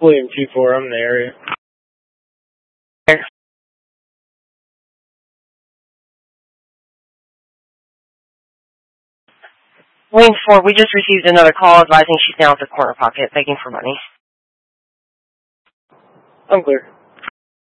William 2-4, I'm in the area. William 4, we just received another call advising she's now at the corner pocket begging for money. I'm clear.